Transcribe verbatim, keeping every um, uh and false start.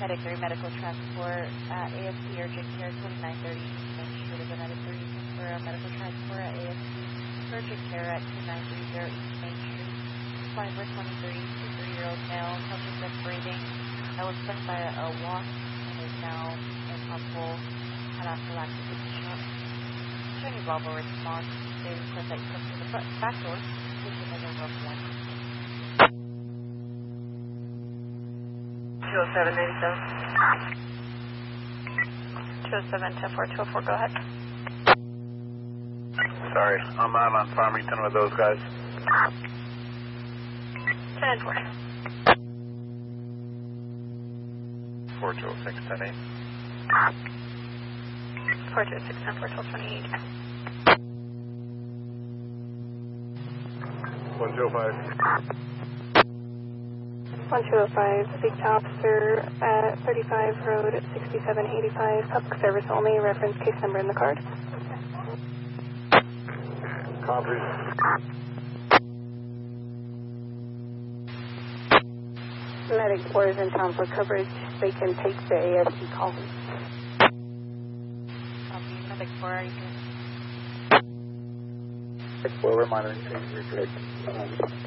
Medic three, medical transport at A F C urgent care twenty-nine thirty Main Street. Is a Medic three for a medical transport at A F C urgent care at twenty-nine thirty East Main Street. Flying for twenty-three, twenty-three-year-old male, subject of breathing. That was sent by a, a walk and is now in possible anaphylactic shock. Showing Bravo response. They request that you come to the front, back door, which is in the room one. two oh seven eighty-seven. two oh seven, ten four, two oh four, go ahead. Sorry, I'm out on Farmington with those guys. ten four. four two oh six, ten eight. four two oh six, ten four, twelve twenty-eight. one two oh five. one two oh five, speak to officer at thirty-five Road sixty-seven eighty-five, public service only, reference case number in the card. Copy. Medic four is in town for coverage. They can take the A F C call. Copy, Medic four, are you good? Medic four, we're monitoring.